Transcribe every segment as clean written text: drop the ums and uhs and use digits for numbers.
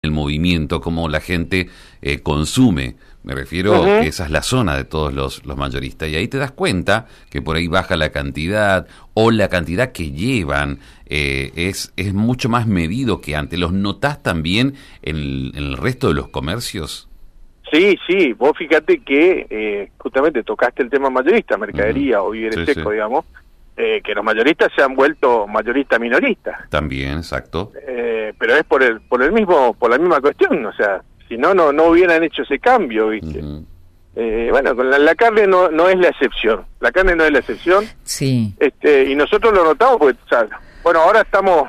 el movimiento, cómo la gente consume. Me refiero que esa es la zona de todos los mayoristas. Y ahí te das cuenta que por ahí baja la cantidad o la cantidad que llevan es mucho más medido que antes. ¿Los notás también en el resto de los comercios? Sí, vos fíjate que justamente tocaste el tema mayorista, mercadería o víveres secos, digamos, que los mayoristas se han vuelto mayorista-minorista. También, exacto. Pero es por la misma cuestión, o sea, si no hubieran hecho ese cambio, ¿viste? Bueno, con la carne no es la excepción. La carne no es la excepción. Sí. Y nosotros lo notamos porque, o sea, bueno, ahora estamos,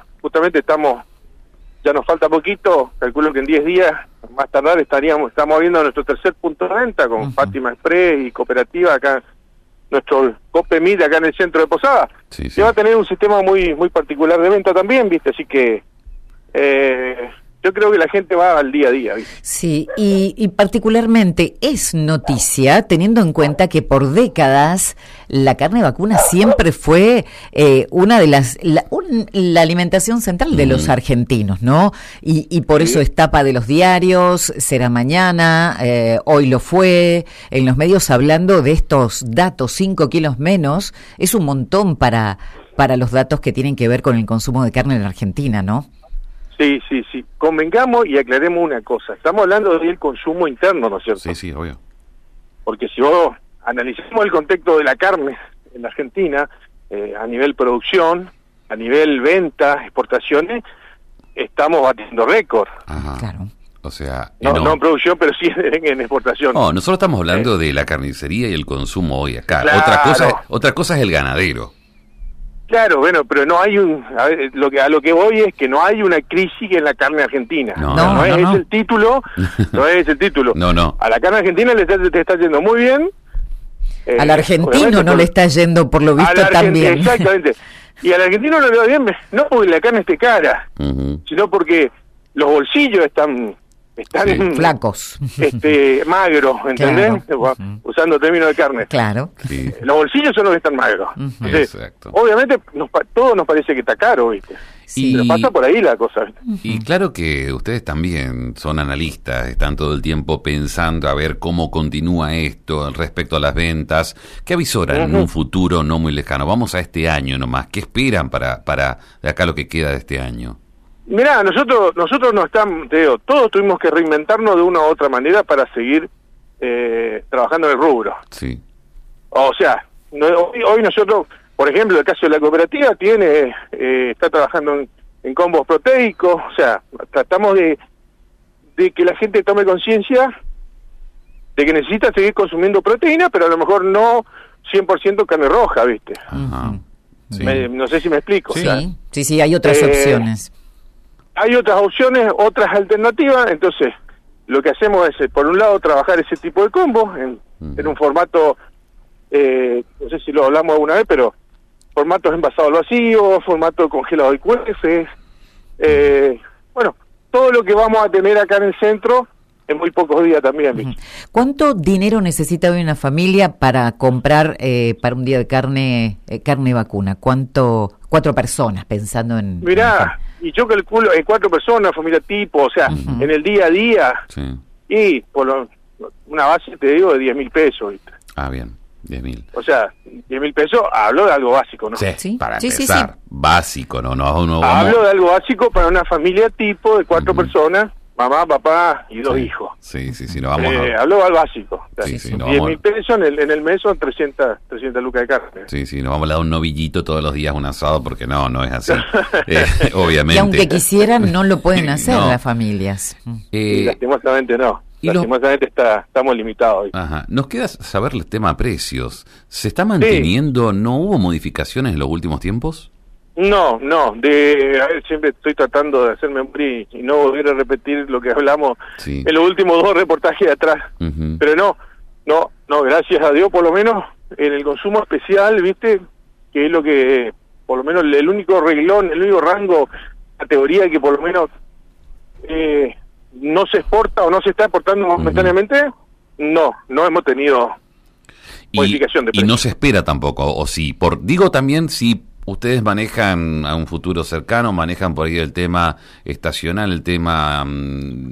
ya nos falta poquito, calculo que en 10 días, más tardar, estamos abriendo nuestro tercer punto de venta con Fátima Express y Cooperativa acá, nuestro Copemid acá en el centro de Posada. Sí. Que va a tener un sistema muy particular de venta también, ¿viste? Así que yo creo que la gente va al día a día, ¿viste? Sí, y particularmente es noticia, teniendo en cuenta que por décadas la carne vacuna siempre fue una de la alimentación central de los argentinos, ¿no? Y por eso es tapa de los diarios, será mañana, hoy lo fue, en los medios hablando de estos datos, 5 kilos menos, es un montón para los datos que tienen que ver con el consumo de carne en la Argentina, ¿no? Sí. Convengamos y aclaremos una cosa. Estamos hablando del consumo interno, ¿no es cierto? Sí, obvio. Porque si vos analizamos el contexto de la carne en la Argentina, a nivel producción, a nivel venta, exportaciones, estamos batiendo récord. Ajá. Claro. O sea... No en producción, pero sí en exportación. No, nosotros estamos hablando de la carnicería y el consumo hoy acá. Claro. Otra cosa es el ganadero. Claro, bueno, pero no hay a lo que voy es que no hay una crisis en la carne argentina. No es el título, no es el título. No. A la carne argentina te está yendo muy bien. Al argentino no le está yendo, por lo visto, tan bien. Exactamente. Y al argentino no le va bien, no porque la carne esté cara, sino porque los bolsillos están flacos, magros, ¿entendés? Claro. Usando términos de carne. Claro. Sí. Los bolsillos son los que están magros. Entonces, exacto. Obviamente, todo nos parece que está caro, ¿viste? Sí. Pero pasa por ahí la cosa, ¿viste? Y claro que ustedes también son analistas, están todo el tiempo pensando a ver cómo continúa esto respecto a las ventas. ¿Qué avisoran en un futuro no muy lejano? Vamos a este año nomás. ¿Qué esperan para de acá lo que queda de este año? Mirá, nosotros no estamos, te digo, todos tuvimos que reinventarnos de una u otra manera para seguir trabajando en el rubro. Sí. O sea, hoy nosotros, por ejemplo, el caso de la cooperativa está trabajando en combos proteicos, o sea, tratamos de que la gente tome conciencia de que necesita seguir consumiendo proteína, pero a lo mejor no 100% carne roja, ¿viste? Ajá. Sí. No sé si me explico. Sí, o sea, sí, hay otras opciones. Hay otras opciones, otras alternativas, entonces lo que hacemos es, por un lado, trabajar ese tipo de combos en un formato, no sé si lo hablamos alguna vez, pero formatos envasados al vacío, formato congelado de QF, bueno, todo lo que vamos a tener acá en el centro en muy pocos días también, ¿viste? ¿Cuánto dinero necesita hoy una familia para comprar para un día de carne vacuna? ¿Cuatro personas pensando en...? Mirá, y yo calculo en 4 personas, familia tipo, o sea, en el día a día, y por una base, te digo, de 10.000 pesos, ¿viste? Ah, bien, 10.000. O sea, 10.000 pesos, hablo de algo básico, ¿no? Sí, para empezar, básico, ¿no? Hablo de algo básico para una familia tipo de 4 personas, mamá, papá y 2 hijos. Sí, no vamos hablo de algo básico. O sea, no 10.000 pesos en el mes son 300 lucas de carne. Sí, no vamos a dar un novillito todos los días, un asado, porque no es así. Obviamente. Y aunque quisieran, no lo pueden hacer las familias. Lastimosamente no. Lastimosamente estamos limitados. Ajá. Nos queda saber el tema precios. ¿Se está manteniendo? ¿No hubo modificaciones en los últimos tiempos? No, a ver, siempre estoy tratando de hacer memoria y no volver a repetir lo que hablamos en los últimos 2 reportajes de atrás, pero no, gracias a Dios, por lo menos en el consumo especial, viste, que es lo que, por lo menos el único reglón, el único rango, categoría que por lo menos no se exporta o no se está exportando momentáneamente, no hemos tenido modificación de precio. Y no se espera tampoco, o sí, digo también si ¿Ustedes manejan a un futuro cercano, manejan por ahí el tema estacional, el tema